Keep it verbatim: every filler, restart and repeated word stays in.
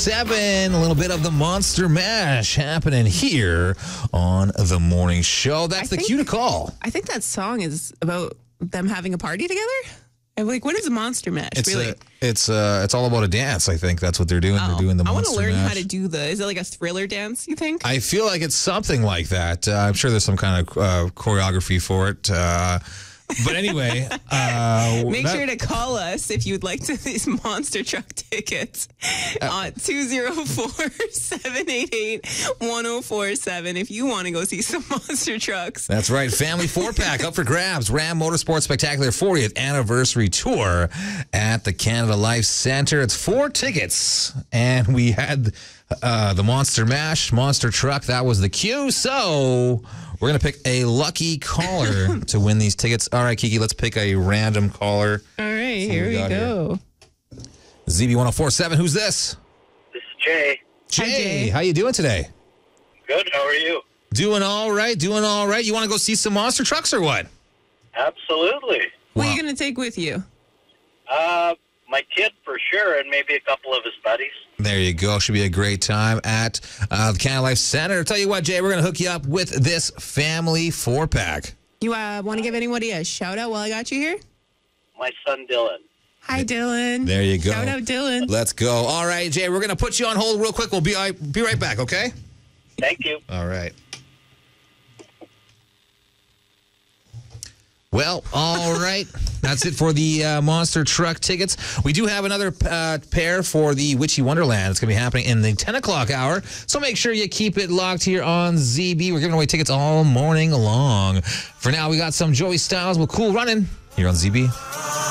seven. A little bit of the Monster Mash happening here on the morning show. That's I the think- cue to call. I think that song is about them having a party together. I'm like, what is a Monster Mash? It's really? a, it's uh, it's all about a dance. I think that's what they're doing. Oh, They're doing the I want to Monster learn Mash. how to do the. Is it like a thriller dance? You think? I feel like it's something like that. Uh, I'm sure there's some kind of uh, choreography for it. Uh, but anyway, uh, Make that- sure to call us if you'd like to these monster truck tickets on two oh four, seven eight eight, one oh four seven if you want to go see some monster trucks. That's right. Family four-pack up for grabs. Ram Motorsports Spectacular fortieth Anniversary Tour at the Canada Life Centre. It's four tickets, and we had uh, the Monster Mash, Monster Truck. That was the cue. So we're going to pick a lucky caller to win these tickets. All right, Kiki, let's pick a random caller. All right, See here what we we got go. Z B one oh four seven, who's this? This is Jay. Jay, Hi, Jay. how you doing today? Good. How are you? Doing all right, doing all right. You want to go see some monster trucks or what? Absolutely. What Wow. are you going to take with you? Uh, my kid for sure, and maybe a couple of his buddies. There you go. Should be a great time at uh, the Canada Life Center. Tell you what, Jay, we're going to hook you up with this family four-pack. You uh, want to give anybody a shout out while I got you here? My son Dylan. Hi, Dylan. There you go. Shout out, Dylan. Let's go. All right, Jay, we're going to put you on hold real quick. We'll be, uh, be right back, okay? Thank you. All right. Well, all right. That's it for the uh, Monster Truck tickets. We do have another uh, pair for the Witchy Wonderland. It's going to be happening in the ten o'clock hour. So make sure you keep it locked here on Z B. We're giving away tickets all morning long. For now, we got some Joey Styles with Cool Running here on Z B.